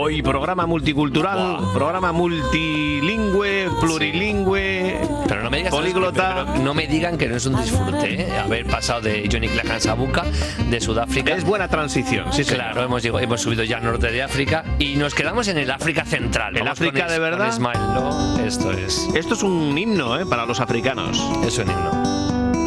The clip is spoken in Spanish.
Hoy programa multicultural, programa multilingüe, plurilingüe, pero no me digas políglota. Pero no me digan que no es un disfrute, ¿eh? Haber pasado de Johnny Clegg Sabuca, de Sudáfrica. Es buena transición, sí, claro. Hemos subido ya al norte de África y nos quedamos en el África central. ¿El África de verdad? Esto es un himno, para los africanos. Es un himno.